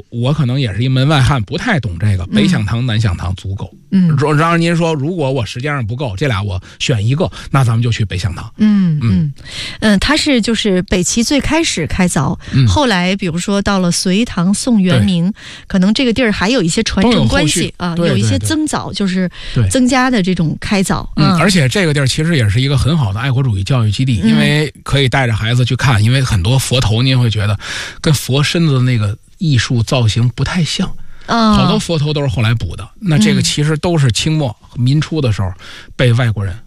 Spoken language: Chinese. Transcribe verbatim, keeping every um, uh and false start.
我可能也是一门外汉，不太懂这个，北享堂、南享堂足够。嗯，然后您说，如果我时间上不够，这俩我选一个，那咱们就去北享堂。 嗯嗯嗯，它是就是北齐最开始开凿，嗯、后来比如说到了隋唐宋元明，可能这个地儿还有一些传承关系啊，有一些增早，就是增加的这种开凿。 嗯，嗯而且这个地儿其实也是一个很好的爱国主义教育基地，嗯、因为可以带着孩子去看，因为很多佛头您会觉得跟佛身子的那个艺术造型不太像。哦、好多佛头都是后来补的，那这个其实都是清末民初的时候被外国人